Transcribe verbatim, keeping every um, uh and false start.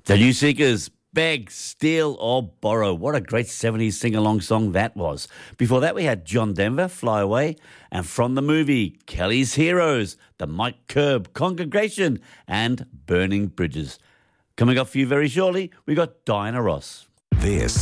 The New Seekers, Beg, Steal or Borrow. What a great seventies sing-along song that was. Before that, we had John Denver, Fly Away, and from the movie, Kelly's Heroes, the Mike Curb Congregation, and Burning Bridges. Coming up for you very shortly, we got Diana Ross. This